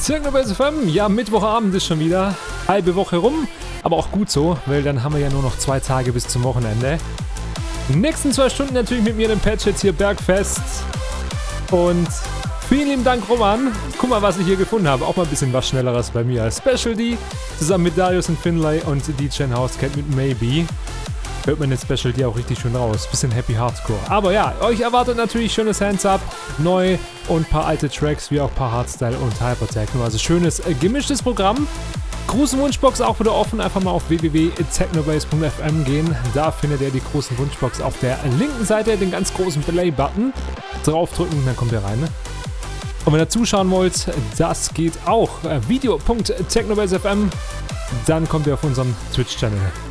Technobase FM. Ja, Mittwochabend ist schon wieder. Halbe Woche rum. Aber auch gut so, weil dann haben wir ja nur noch 2 Tage bis zum Wochenende. Die nächsten 2 Stunden natürlich mit mir, dem Patch, jetzt hier Bergfest. Und vielen lieben Dank, Roman. Guck mal, was ich hier gefunden habe. Auch mal ein bisschen was Schnelleres bei mir. Specialty zusammen mit Darius und Finlay und DJ Housecat mit Maybe. Hört man den Specialty auch richtig schön raus. Bisschen Happy Hardcore. Aber ja, euch erwartet natürlich schönes Hands-Up, neu und ein paar alte Tracks, wie auch ein paar Hardstyle und Hypertechno. Also schönes gemischtes Programm. Große Wunschbox auch wieder offen. Einfach mal auf www.technobase.fm gehen. Da findet ihr die großen Wunschbox auf der linken Seite, den ganz großen Play-Button. Draufdrücken, dann kommt ihr rein. Ne? Und wenn ihr zuschauen wollt, das geht auch. Video.technobase.fm. Dann kommt ihr auf unseren Twitch-Channel.